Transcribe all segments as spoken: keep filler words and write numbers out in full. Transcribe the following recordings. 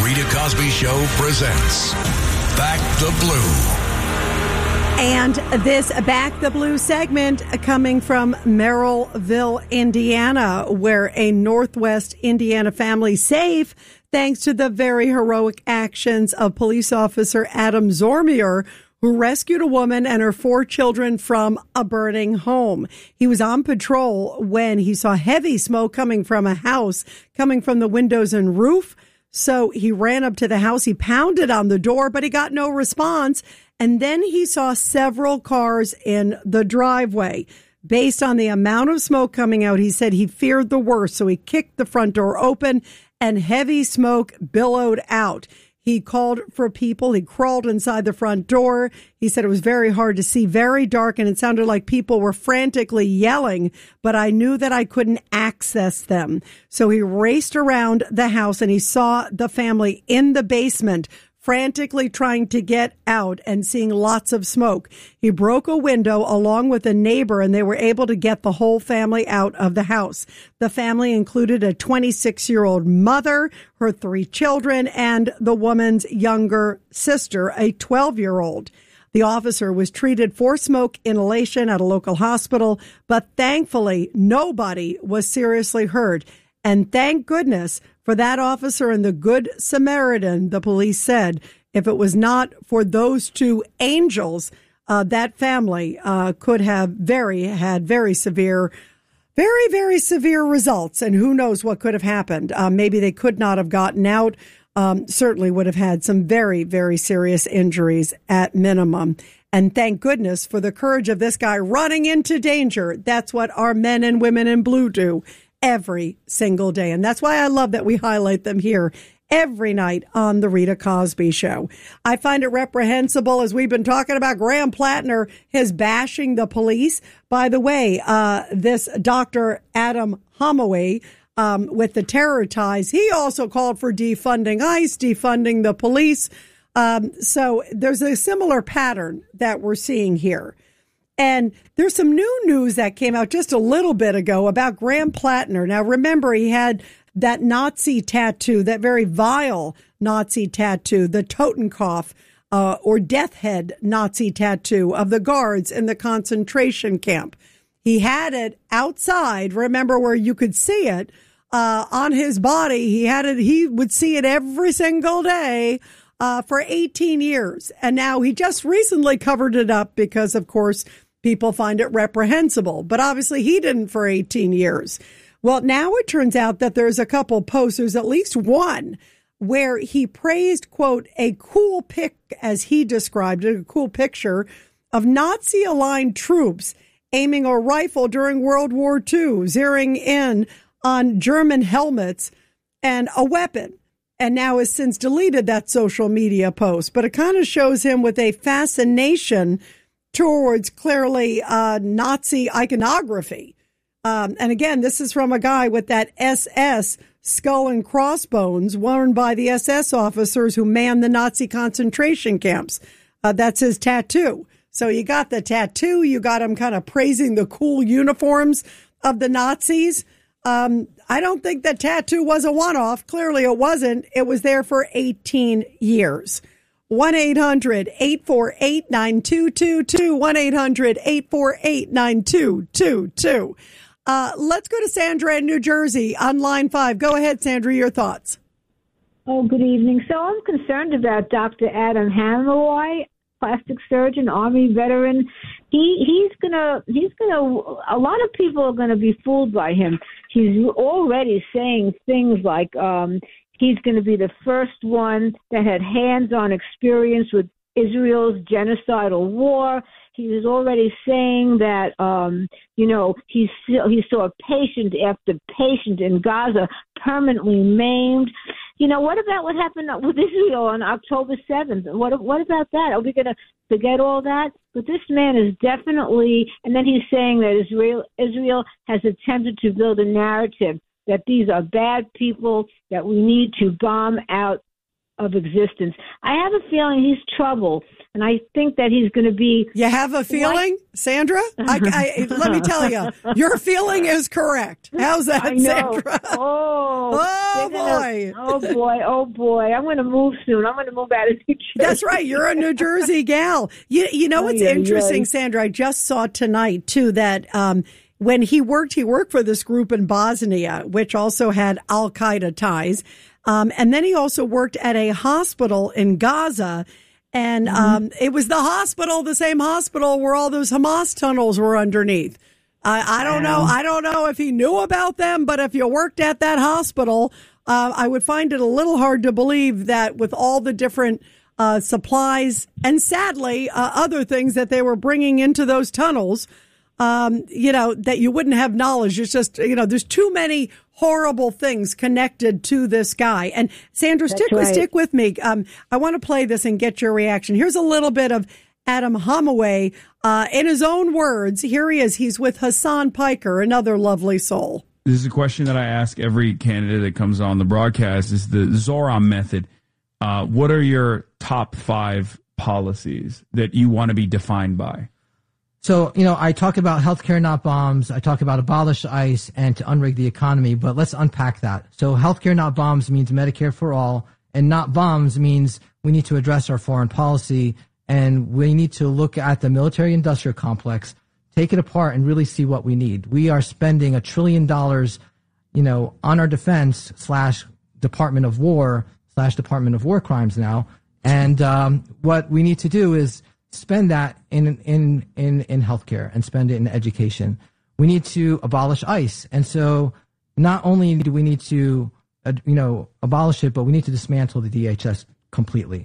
Rita Cosby Show presents Back the Blue. And this Back the Blue segment coming from Merrillville, Indiana, where a Northwest Indiana family safe thanks to the very heroic actions of police officer Adam Zormier, who rescued a woman and her four children from a burning home. He was on patrol when he saw heavy smoke coming from a house, coming from the windows and roof. So he ran up to the house. He pounded on the door, but he got no response. And then he saw several cars in the driveway. Based on the amount of smoke coming out, he said he feared the worst. So he kicked the front door open and heavy smoke billowed out. He called for people. He crawled inside the front door. He said it was very hard to see, very dark, and it sounded like people were frantically yelling, but I knew that I couldn't access them. So he raced around the house and he saw the family in the basement, frantically trying to get out and seeing lots of smoke. He broke a window along with a neighbor, and they were able to get the whole family out of the house. The family included a twenty-six-year-old mother, her three children, and the woman's younger sister, a twelve-year-old. The officer was treated for smoke inhalation at a local hospital, but thankfully nobody was seriously hurt. And thank goodness for that officer and the Good Samaritan, the police said. If it was not for those two angels, uh, that family uh, could have very had very severe, very, very severe results. And who knows what could have happened. Uh, maybe they could not have gotten out. Um, certainly would have had some very, very serious injuries at minimum. And thank goodness for the courage of this guy running into danger. That's what our men and women in blue do every single day. And that's why I love that we highlight them here every night on the Rita Cosby Show. I find it reprehensible, as we've been talking about, Graham Plattner, his bashing the police. By the way, uh, this Doctor Adam Holloway, um, with the terror ties, he also called for defunding ICE, defunding the police. Um, so there's a similar pattern that we're seeing here. And there's some new news that came out just a little bit ago about Graham Plattner. Now, remember, he had that Nazi tattoo, that very vile Nazi tattoo, the Totenkopf uh, or Death Head Nazi tattoo of the guards in the concentration camp. He had it outside, remember, where you could see it uh, on his body. He had it. He would see it every single day uh, for eighteen years. And now he just recently covered it up because, of course, people find it reprehensible, but obviously he didn't for eighteen years. Well, now it turns out that there's a couple posts, there's at least one, where he praised, quote, a cool pic, as he described it, a cool picture of Nazi-aligned troops aiming a rifle during World War Two, zeroing in on German helmets and a weapon. And now has since deleted that social media post. But it kind of shows him with a fascination towards clearly uh, Nazi iconography. Um, and again, this is from a guy with that S S skull and crossbones worn by the S S officers who manned the Nazi concentration camps. Uh, that's his tattoo. So you got the tattoo, you got him kind of praising the cool uniforms of the Nazis. Um, I don't think the tattoo was a one-off. Clearly it wasn't. It was there for eighteen years. one eight hundred eight four eight nine two two two, one eight hundred eight four eight nine two two two. Uh, let's go to Sandra in New Jersey on line five. Go ahead, Sandra, your thoughts. Oh, good evening. So I'm concerned about Doctor Adam Holloway, plastic surgeon, Army veteran. He he's gonna he's gonna. A lot of people are gonna be fooled by him. He's already saying things like um, he's going to be the first one that had hands-on experience with Israel's genocidal war. He was already saying that, um, you know, he, he saw patient after patient in Gaza permanently maimed. You know, what about what happened with Israel on October seventh? What what about that? Are we going to forget all that? But this man is definitely, and then he's saying that Israel Israel has attempted to build a narrative that these are bad people, that we need to bomb out of existence. I have a feeling he's trouble, and I think that he's going to be. You have a feeling, what? Sandra? I, I, let me tell you, your feeling is correct. How's that, I know. Sandra? Oh, oh boy! Gonna, oh boy! Oh boy! I'm going to move soon. I'm going to move out of New Jersey. That's right. You're a New Jersey gal. You, you know what's oh, yeah, interesting, yeah. Sandra? I just saw tonight too that. Um, When he worked, he worked for this group in Bosnia, which also had Al-Qaeda ties. Um, and then he also worked at a hospital in Gaza. And um, mm-hmm. it was the hospital, the same hospital where all those Hamas tunnels were underneath. Uh, I don't know. I don't know if he knew about them, but if you worked at that hospital, uh, I would find it a little hard to believe that with all the different uh, supplies and sadly uh, other things that they were bringing into those tunnels, Um, you know, that you wouldn't have knowledge. It's just, you know, there's too many horrible things connected to this guy. And Sandra, That's stick, right. stick with me. Um, I want to play this and get your reaction. Here's a little bit of Adam Hamaway, uh, in his own words. Here he is. He's with Hassan Piker, another lovely soul. This is a question that I ask every candidate that comes on the broadcast is the Zoram method. Uh, what are your top five policies that you want to be defined by? So, you know, I talk about healthcare, not bombs. I talk about abolish ICE and to unrig the economy, but let's unpack that. So healthcare, not bombs means Medicare for all, and not bombs means we need to address our foreign policy, and we need to look at the military industrial complex, take it apart and really see what we need. We are spending a trillion dollars, you know, on our defense slash Department of War slash Department of War crimes now. And um, what we need to do is spend that in in in in healthcare and spend it in education. We need to abolish ICE, and so not only do we need to uh, you know abolish it, but we need to dismantle the D H S completely.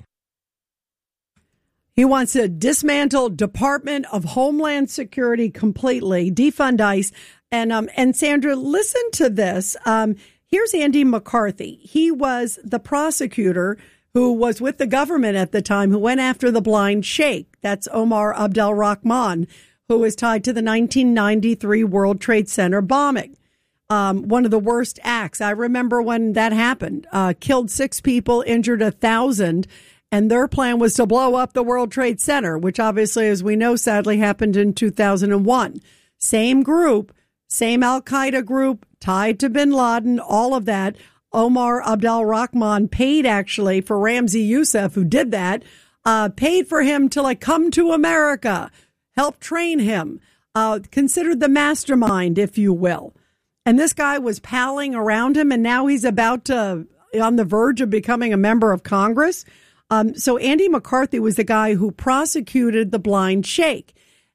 He wants to dismantle Department of Homeland Security completely, defund ICE, and um and Sandra, listen to this. Um, here's Andy McCarthy. He was the prosecutor who was with the government at the time, who went after the blind sheikh. That's Omar Abdel Rahman, who was tied to the nineteen ninety-three World Trade Center bombing. Um, one of the worst acts. I remember when that happened. Uh, killed six people, injured a thousand, and their plan was to blow up the World Trade Center, which obviously, as we know, sadly happened in two thousand one. Same group, same Al-Qaeda group, tied to bin Laden, all of that. Omar Abdel Rahman paid actually for Ramzi Youssef, who did that, uh, paid for him to like come to America, help train him, uh, considered the mastermind, if you will. And this guy was palling around him, and now he's about to, on the verge of becoming a member of Congress. Um, so Andy McCarthy was the guy who prosecuted the blind sheikh.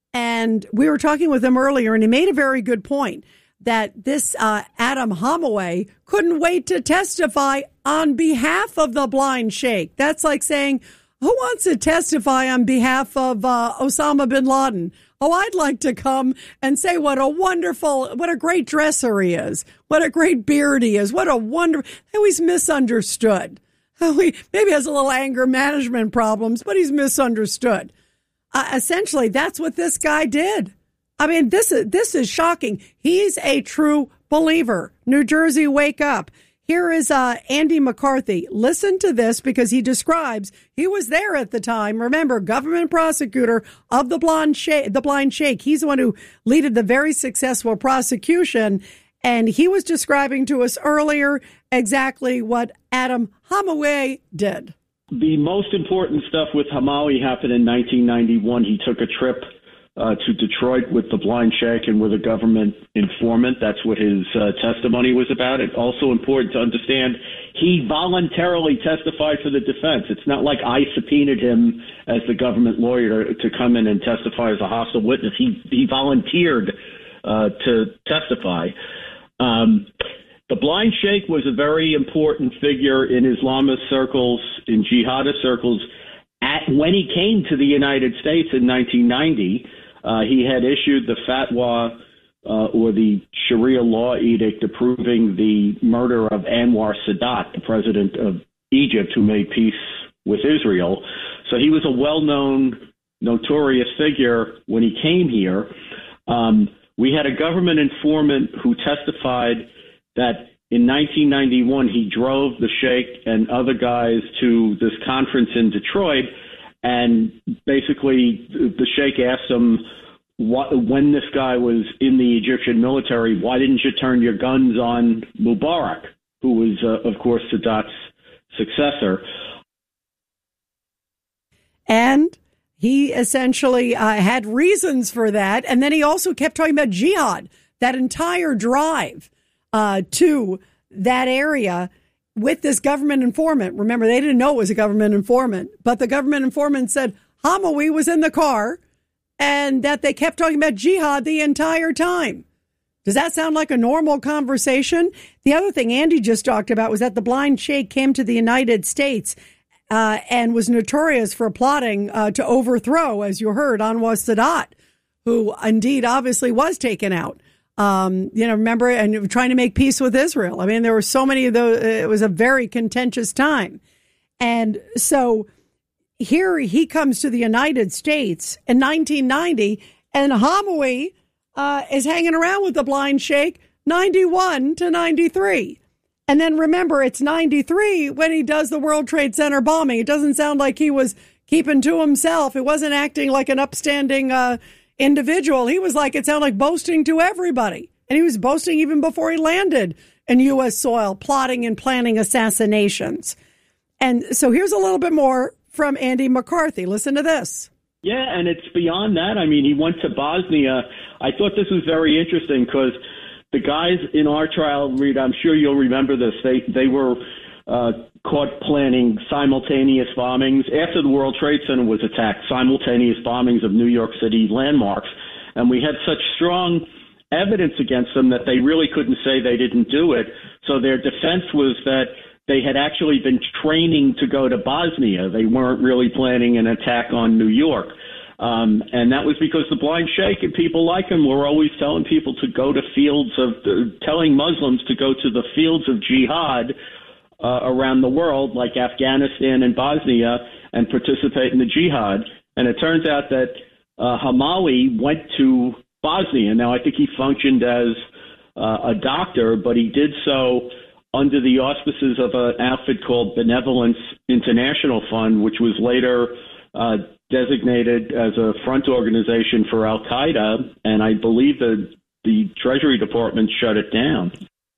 And we were talking with him earlier, and he made a very good point that this uh, Adam Hamaway couldn't wait to testify on behalf of the blind sheikh. That's like saying, who wants to testify on behalf of uh, Osama bin Laden? Oh, I'd like to come and say what a wonderful, what a great dresser he is, what a great beard he is, what a wonder, how he's misunderstood. How he maybe has a little anger management problems, but he's misunderstood. Uh, essentially, that's what this guy did. I mean, this is this is shocking. He's a true believer. New Jersey, wake up. Here is uh, Andy McCarthy. Listen to this because he describes, he was there at the time. Remember, government prosecutor of the blind sheikh, the blind sheikh. He's the one who led the very successful prosecution. And he was describing to us earlier exactly what Adam Hamaway did. The most important stuff with Hamawi happened in nineteen ninety-one. He took a trip Uh, to Detroit with the blind sheikh and with a government informant. That's what his uh, testimony was about. It's also important to understand he voluntarily testified for the defense. It's not like I subpoenaed him as the government lawyer to, to come in and testify as a hostile witness. He, he volunteered uh, to testify. Um, the blind sheikh was a very important figure in Islamist circles, in jihadist circles. At, when he came to the United States in nineteen ninety, Uh, he had issued the fatwa uh, or the Sharia law edict approving the murder of Anwar Sadat, the president of Egypt, who made peace with Israel. So he was a well-known, notorious figure when he came here. Um, we had a government informant who testified that in nineteen ninety-one, he drove the Sheikh and other guys to this conference in Detroit, and basically the Sheikh asked him, what, when this guy was in the Egyptian military, why didn't you turn your guns on Mubarak, who was, uh, of course, Sadat's successor? And he essentially uh, had reasons for that. And then he also kept talking about jihad, that entire drive uh, to that area with this government informant. Remember, they didn't know it was a government informant, but the government informant said Hamawi was in the car and that they kept talking about jihad the entire time. Does that sound like a normal conversation? The other thing Andy just talked about was that the blind sheikh came to the United States uh, and was notorious for plotting uh, to overthrow, as you heard, Anwar Sadat, who indeed obviously was taken out. Um, you know, remember, and trying to make peace with Israel. I mean, there were so many of those. It was a very contentious time. And so here he comes to the United States in nineteen ninety, and Hamawi uh, is hanging around with the blind sheikh ninety-one to ninety-three. And then remember, it's ninety-three when he does the World Trade Center bombing. It doesn't sound like he was keeping to himself. It wasn't acting like an upstanding uh individual. He was like, it sounded like boasting to everybody. And he was boasting even before he landed in U S soil, plotting and planning assassinations. And so here's a little bit more from Andy McCarthy. Listen to this. Yeah, and it's beyond that. I mean, he went to Bosnia. I thought this was very interesting because the guys in our trial, Reed, I'm sure you'll remember this, they, they were uh, caught planning simultaneous bombings. After the World Trade Center was attacked, simultaneous bombings of New York City landmarks. And we had such strong evidence against them that they really couldn't say they didn't do it. So their defense was that they had actually been training to go to Bosnia. They weren't really planning an attack on New York. Um, and that was because the blind sheikh and people like him were always telling people to go to fields of, uh, telling Muslims to go to the fields of jihad Uh, around the world, like Afghanistan and Bosnia, and participate in the jihad. And it turns out that uh, Hamawi went to Bosnia. Now, I think he functioned as uh, a doctor, but he did so under the auspices of an outfit called Benevolence International Fund, which was later uh, designated as a front organization for Al-Qaeda. And I believe that the Treasury Department shut it down.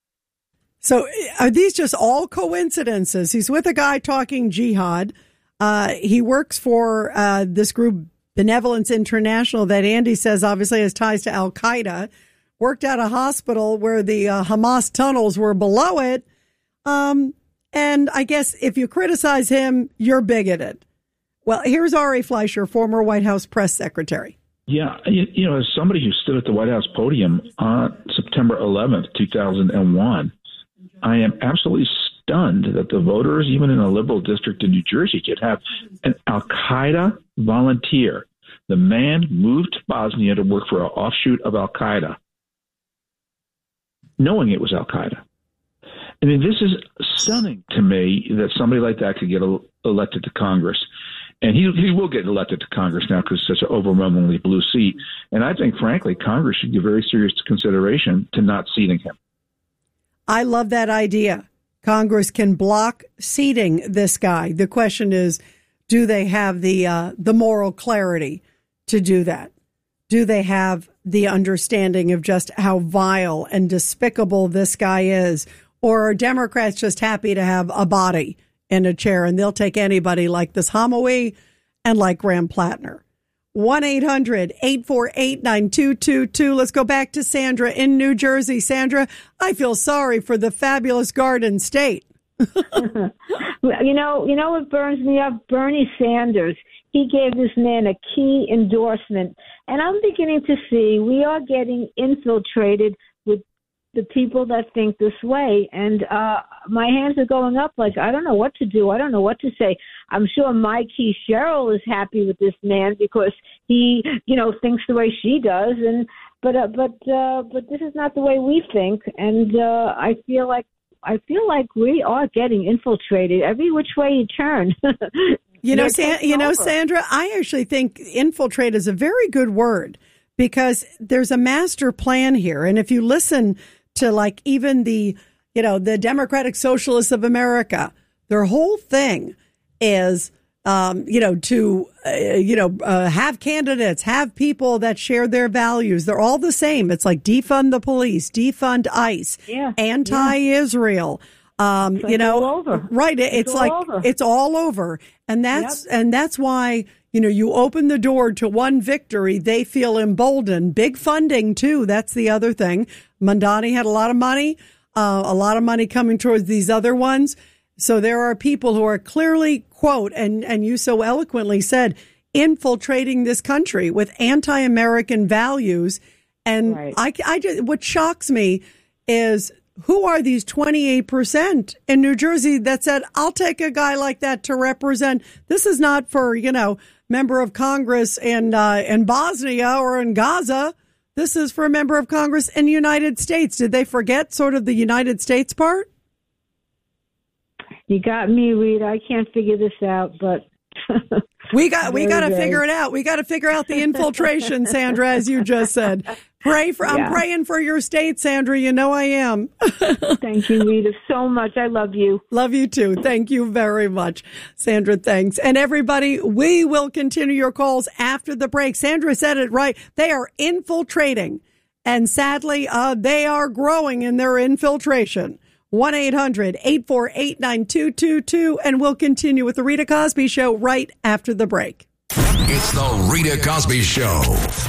So are these just all coincidences? He's with a guy talking jihad. Uh, he works for uh, this group, Benevolence International, that Andy says obviously has ties to Al-Qaeda. Worked at a hospital where the uh, Hamas tunnels were below it. Um, and I guess if you criticize him, you're bigoted. Well, here's Ari Fleischer, former White House press secretary. Yeah, you, you know, as somebody who stood at the White House podium on September eleventh, two thousand one, I am absolutely stunned that the voters, even in a liberal district in New Jersey, could have an Al-Qaeda volunteer. The man moved to Bosnia to work for an offshoot of Al-Qaeda, knowing it was Al-Qaeda. I mean, this is stunning to me that somebody like that could get elected to Congress. And he, he will get elected to Congress now because it's such an overwhelmingly blue seat. And I think, frankly, Congress should give very serious consideration to not seating him. I love that idea. Congress can block seating this guy. The question is, do they have the uh, the moral clarity to do that? Do they have the understanding of just how vile and despicable this guy is? Or are Democrats just happy to have a body in a chair and they'll take anybody like this Hamawi and like Graham Plattner? one eight hundred eight four eight nine two two two. Let's go back to Sandra in New Jersey. Sandra, I feel sorry for the fabulous Garden State. you know, you know what burns me up? Bernie Sanders. He gave this man a key endorsement. And I'm beginning to see we are getting infiltrated with the people that think this way. And uh, my hands are going up like, I don't know what to do. I don't know what to say. I'm sure Mikey Sherrill is happy with this man because he, you know, thinks the way she does. And but uh, but uh, but this is not the way we think. And uh, I feel like I feel like we are getting infiltrated every which way you turn. you know, San, you know, Sandra, I actually think infiltrate is a very good word because there's a master plan here. And if you listen to like even the you know, the Democratic Socialists of America, their whole thing is, um, you know, to, uh, you know, uh, have candidates, have people that share their values. They're all the same. It's like defund the police, defund ICE, yeah, anti-Israel. Yeah. Um, you know, all over. right. It's, it's like, over. it's all over. And that's, Yep. and that's why, you know, you open the door to one victory, they feel emboldened. Big funding too. That's the other thing. Mamdani had a lot of money, uh, a lot of money coming towards these other ones. So there are people who are clearly, quote, and, and you so eloquently said, infiltrating this country with anti-American values. And right. I, I just, what shocks me is, who are these twenty-eight percent in New Jersey that said, I'll take a guy like that to represent? This is not for, you know, member of Congress in, uh, in Bosnia or in Gaza. This is for a member of Congress in the United States. Did they forget sort of the United States part? You got me, Rita. I can't figure this out, but we got we got to good. figure it out. We got to figure out the infiltration, Sandra, as you just said. Pray for. Yeah. I'm praying for your state, Sandra. You know I am. Thank you, Rita, so much. I love you. Love you too. Thank you very much, Sandra. Thanks, and everybody. We will continue your calls after the break. Sandra said it right. They are infiltrating, and sadly, uh, they are growing in their infiltration. one eight hundred eight four eight nine two two two, and we'll continue with the Rita Cosby Show right after the break. It's the Rita Cosby Show.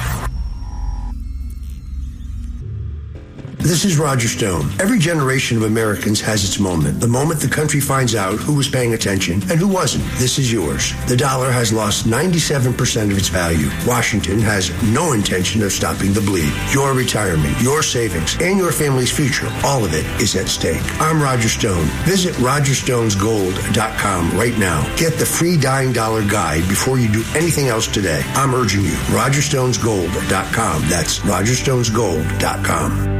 This is Roger Stone. Every generation of Americans has its moment. The moment the country finds out who was paying attention and who wasn't. This is yours. The dollar has lost ninety-seven percent of its value. Washington has no intention of stopping the bleed. Your retirement, your savings, and your family's future, all of it is at stake. I'm Roger Stone. Visit roger stones gold dot com right now. Get the free Dying Dollar Guide before you do anything else today. I'm urging you. roger stones gold dot com. That's roger stones gold dot com.